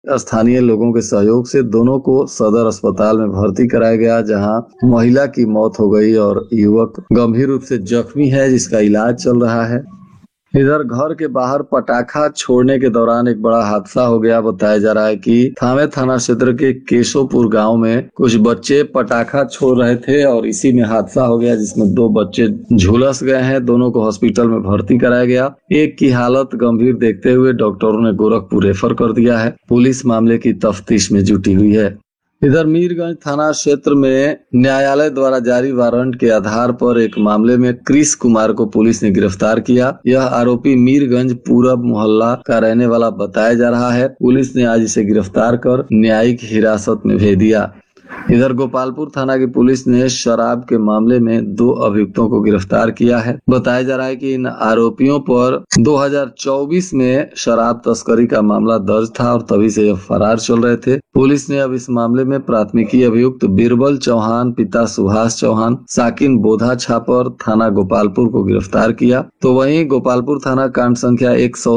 स्थानीय लोगों के सहयोग से दोनों को सदर अस्पताल में भर्ती कराया गया, जहां महिला की मौत हो गई और युवक गंभीर रूप से जख्मी है, जिसका इलाज चल रहा है। इधर घर के बाहर पटाखा छोड़ने के दौरान एक बड़ा हादसा हो गया। बताया जा रहा है कि थावे थाना क्षेत्र के केशोपुर गांव में कुछ बच्चे पटाखा छोड़ रहे थे और इसी में हादसा हो गया, जिसमें 2 बच्चे झुलस गए हैं। दोनों को हॉस्पिटल में भर्ती कराया गया। एक की हालत गंभीर देखते हुए डॉक्टरों ने गोरखपुर रेफर कर दिया है। पुलिस मामले की तफ्तीश में जुटी हुई है। इधर मीरगंज थाना क्षेत्र में न्यायालय द्वारा जारी वारंट के आधार पर एक मामले में क्रिस कुमार को पुलिस ने गिरफ्तार किया। यह आरोपी मीरगंज पूरब मोहल्ला का रहने वाला बताया जा रहा है। पुलिस ने आज इसे गिरफ्तार कर न्यायिक हिरासत में भेज दिया। इधर गोपालपुर थाना की पुलिस ने शराब के मामले में 2 अभियुक्तों को गिरफ्तार किया है। बताया जा रहा है कि इन आरोपियों पर 2024 में शराब तस्करी का मामला दर्ज था और तभी से यह फरार चल रहे थे। पुलिस ने अब इस मामले में प्राथमिकी अभियुक्त बीरबल चौहान पिता सुभाष चौहान साकिन बोधा छापर थाना गोपालपुर को गिरफ्तार किया। तो वहीं गोपालपुर थाना कांड संख्या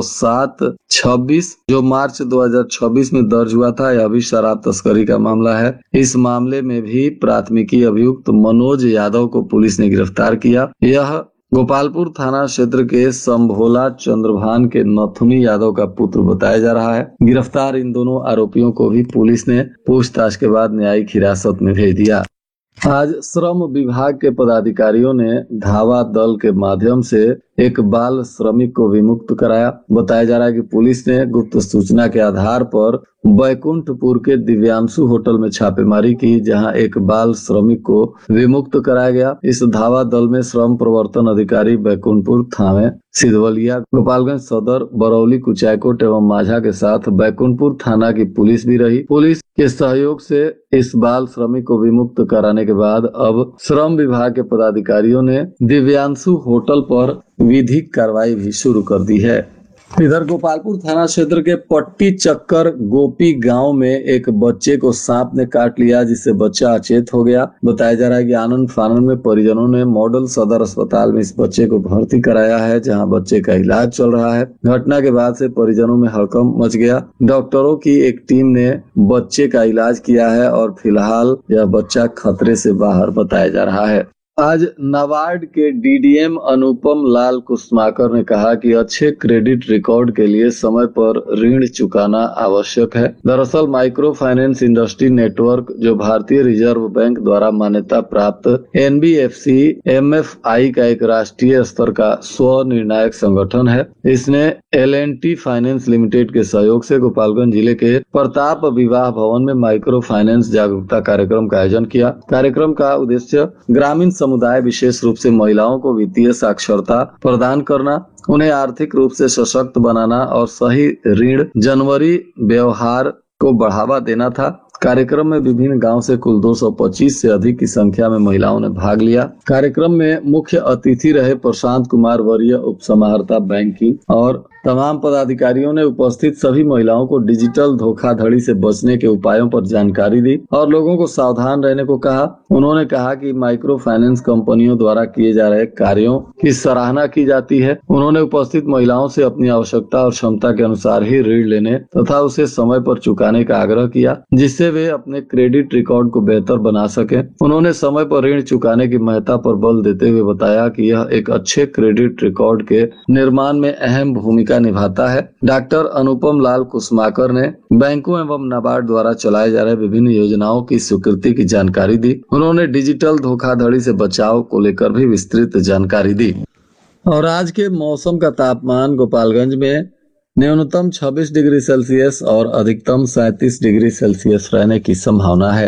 107/26 जो मार्च 2026 में दर्ज हुआ था, यह भी शराब तस्करी का मामला है। इस मामले में भी प्राथमिकी अभियुक्त मनोज यादव को पुलिस ने गिरफ्तार किया। यह गोपालपुर थाना क्षेत्र के संभोला चंद्रभान के नथुनी यादव का पुत्र बताया जा रहा है। गिरफ्तार इन दोनों आरोपियों को भी पुलिस ने पूछताछ के बाद न्यायिक हिरासत में भेज दिया। आज श्रम विभाग के पदाधिकारियों ने धावा दल के माध्यम से एक बाल श्रमिक को विमुक्त कराया। बताया जा रहा है कि पुलिस ने गुप्त सूचना के आधार पर बैकुंठपुर के दिव्यांशु होटल में छापेमारी की, जहां एक बाल श्रमिक को विमुक्त कराया गया। इस धावा दल में श्रम प्रवर्तन अधिकारी बैकुंठपुर, थावे, सिधवलिया, गोपालगंज सदर, बरौली, कुचायकोट एवं माझा के साथ बैकुंठपुर थाना की पुलिस भी रही। पुलिस के सहयोग से इस बाल श्रमिक को विमुक्त कराने के बाद अब श्रम विभाग के पदाधिकारियों ने दिव्यांशु होटल पर विधिक कार्रवाई भी शुरू कर दी है। इधर गोपालपुर थाना क्षेत्र के पट्टी चक्कर गोपी गांव में एक बच्चे को सांप ने काट लिया, जिससे बच्चा अचेत हो गया। बताया जा रहा है कि आनंद फानंद में परिजनों ने मॉडल सदर अस्पताल में इस बच्चे को भर्ती कराया है, जहां बच्चे का इलाज चल रहा है। घटना के बाद से परिजनों में हड़कंप मच गया। डॉक्टरों की एक टीम ने बच्चे का इलाज किया है और फिलहाल यह बच्चा खतरे से बाहर बताया जा रहा है। आज नाबार्ड के डीडीएम अनुपम लाल कुसमाकर ने कहा कि अच्छे क्रेडिट रिकॉर्ड के लिए समय पर ऋण चुकाना आवश्यक है। दरअसल माइक्रो फाइनेंस इंडस्ट्री नेटवर्क, जो भारतीय रिजर्व बैंक द्वारा मान्यता प्राप्त एनबीएफसी एमएफआई का एक राष्ट्रीय स्तर का स्वनिर्णायक संगठन है। इसने एल&टी फाइनेंस लिमिटेड के सहयोग से गोपालगंज जिले के प्रताप विवाह भवन में माइक्रो फाइनेंस जागरूकता कार्यक्रम का आयोजन किया। कार्यक्रम का उद्देश्य ग्रामीण समुदाय, विशेष रूप से महिलाओं को वित्तीय साक्षरता प्रदान करना, उन्हें आर्थिक रूप से सशक्त बनाना और सही ऋण जनवरी व्यवहार को बढ़ावा देना था। कार्यक्रम में विभिन्न गांव से कुल 225 से अधिक की संख्या में महिलाओं ने भाग लिया। कार्यक्रम में मुख्य अतिथि रहे प्रशांत कुमार वरीय, उप समाहर्ता बैंकिंग, और तमाम पदाधिकारियों ने उपस्थित सभी महिलाओं को डिजिटल धोखाधड़ी से बचने के उपायों पर जानकारी दी और लोगों को सावधान रहने को कहा। उन्होंने कहा कि माइक्रो फाइनेंस कंपनियों द्वारा किए जा रहे कार्यों की सराहना की जाती है। उन्होंने उपस्थित महिलाओं से अपनी आवश्यकता और क्षमता के अनुसार ही ऋण लेने तथा उसे समय पर चुकाने का आग्रह किया, जिससे वे अपने क्रेडिट रिकॉर्ड को बेहतर बना सके। उन्होंने समय पर ऋण चुकाने की महत्ता पर बल देते हुए बताया कि यह एक अच्छे क्रेडिट रिकॉर्ड के निर्माण में अहम भूमिका निभाता है। डॉक्टर अनुपम लाल कुसमाकर ने बैंकों एवं नाबार्ड द्वारा चलाए जा रहे विभिन्न योजनाओं की स्वीकृति की जानकारी दी। उन्होंने डिजिटल धोखाधड़ी से बचाव को लेकर भी विस्तृत जानकारी दी। और आज के मौसम का तापमान गोपालगंज में न्यूनतम 26 डिग्री सेल्सियस और अधिकतम 37 डिग्री सेल्सियस रहने की संभावना है।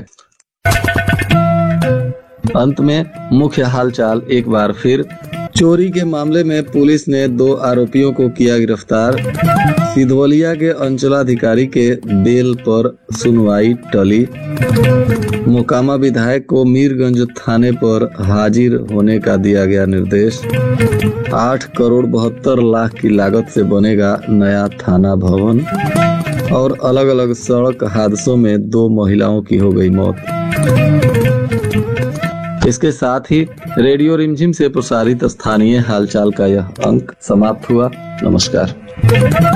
अंत में मुख्य हालचाल एक बार फिर। चोरी के मामले में पुलिस ने 2 आरोपियों को किया गिरफ्तार। सिधवलिया के अंचलाधिकारी के बेल पर सुनवाई टली। मोकामा विधायक को मीरगंज थाने पर हाजिर होने का दिया गया निर्देश। 8 करोड़ 72 लाख की लागत से बनेगा नया थाना भवन। और अलग अलग सड़क हादसों में 2 महिलाओं की हो गई मौत। इसके साथ ही रेडियो रिमझिम से प्रसारित स्थानीय हालचाल का यह अंक समाप्त हुआ। नमस्कार।